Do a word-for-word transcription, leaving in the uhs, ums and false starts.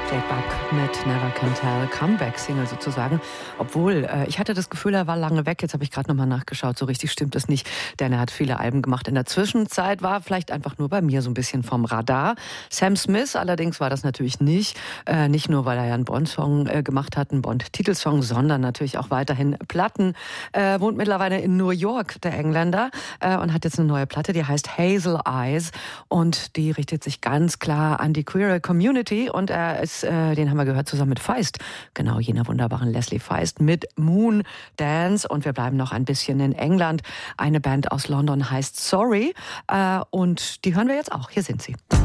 Jake Buck mit Never Can Tell, Comeback-Single sozusagen. Obwohl, äh, ich hatte das Gefühl, er war lange weg. Jetzt habe ich gerade nochmal nachgeschaut. So richtig stimmt das nicht, denn er hat viele Alben gemacht. In der Zwischenzeit war er vielleicht einfach nur bei mir so ein bisschen vom Radar. Sam Smith allerdings war das natürlich nicht. Äh, nicht nur, weil er ja einen Bond-Song äh, gemacht hat, einen Bond-Titelsong, sondern natürlich auch weiterhin Platten. Äh, wohnt mittlerweile in New York, der Engländer, äh, und hat jetzt eine neue Platte, die heißt Hazel Eyes. Und die richtet sich ganz klar an die queere Community. Und er ist Äh, den haben wir gehört zusammen mit Feist, genau, jener wunderbaren Leslie Feist mit Moon Dance. Und wir bleiben noch ein bisschen in England. Eine Band aus London heißt Sorry äh, und die hören wir jetzt auch. Hier sind sie.